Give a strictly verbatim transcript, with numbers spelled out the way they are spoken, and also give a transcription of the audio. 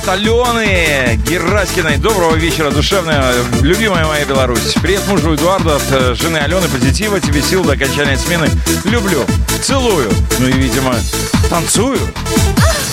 от Алены Гераськиной. Доброго вечера, душевная, любимая моя Беларусь. Привет мужу Эдуарду от жены Алены. Позитива, тебе сил до окончания смены. Люблю, целую, ну и, видимо, танцую.